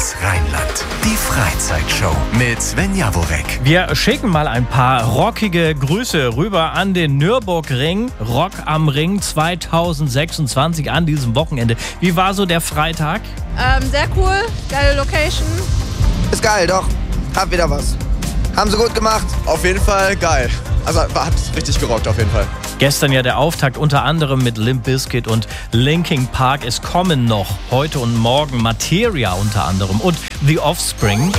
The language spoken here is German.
das Rheinland. Die Freizeitshow mit Sven Jaworek. Wir schicken mal ein paar rockige Grüße rüber an den Nürburgring. Rock am Ring 2026 an diesem Wochenende. Wie war so der Freitag? Sehr cool, geile Location. Ist geil, doch. Hab wieder was. Haben sie gut gemacht. Auf jeden Fall geil. Also hat richtig gerockt auf jeden Fall. Gestern ja der Auftakt unter anderem mit Limp Bizkit und Linkin Park. Es kommen noch heute und morgen Materia unter anderem und The Offspring.